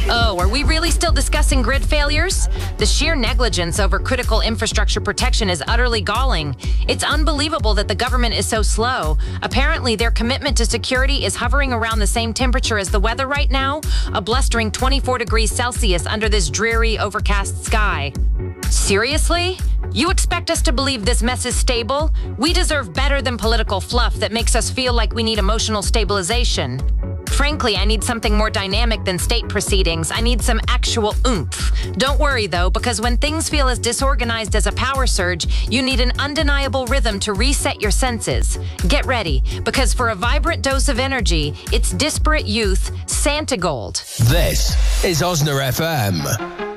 Oh, are we really still discussing grid failures? The sheer negligence over critical infrastructure protection is utterly galling. It's unbelievable that the government is so slow. Apparently, their commitment to security is hovering around the same temperature as the weather right now, a blustering 24 degrees Celsius under this dreary, overcast sky. Seriously? You expect us to believe this mess is stable? We deserve better than political fluff that makes us feel like we need emotional stabilization. Frankly, I need something more dynamic than state proceedings. I need some actual oomph. Don't worry, though, because when things feel as disorganized as a power surge, you need an undeniable rhythm to reset your senses. Get ready, because for a vibrant dose of energy, it's disparate youth, Santa Gold. This is Osna FM.